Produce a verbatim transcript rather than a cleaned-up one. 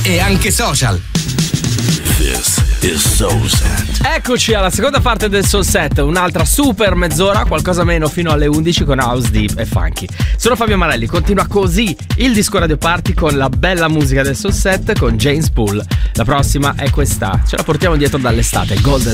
e anche social. This is Soul Set. Eccoci alla seconda parte del Soul Set, un'altra super mezz'ora, qualcosa meno fino alle undici con House Deep e Funky. Sono Fabio Marelli, continua così il Disco Radio Party con la bella musica del Soul Set con James Poole. La prossima è questa, ce la portiamo dietro dall'estate, Golden